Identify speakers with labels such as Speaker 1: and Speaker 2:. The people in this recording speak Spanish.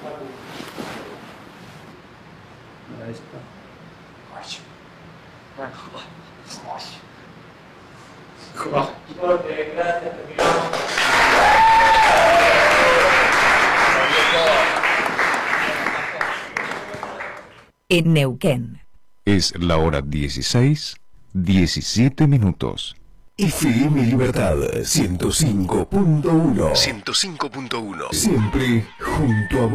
Speaker 1: Ahí está. Gracias, terminamos.
Speaker 2: En Neuquén.
Speaker 3: Es la hora 16:17.
Speaker 4: FM Libertad 105.1.
Speaker 3: 105.1.
Speaker 4: Siempre junto a vos.